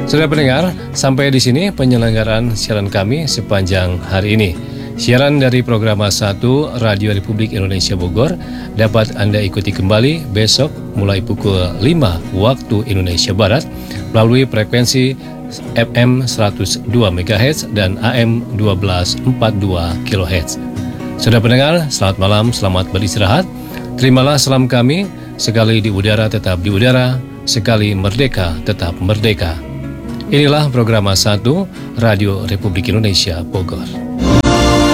Saudara pendengar, sampai di sini penyelenggaraan siaran kami sepanjang hari ini. Siaran dari program 1 Radio Republik Indonesia Bogor dapat Anda ikuti kembali besok mulai pukul 5 waktu Indonesia Barat melalui frekuensi FM 102 MHz dan AM 1242 kHz. Saudara pendengar, selamat malam, selamat beristirahat. Terimalah salam kami, sekali di udara tetap di udara, sekali merdeka tetap merdeka. Inilah program 1 Radio Republik Indonesia Bogor.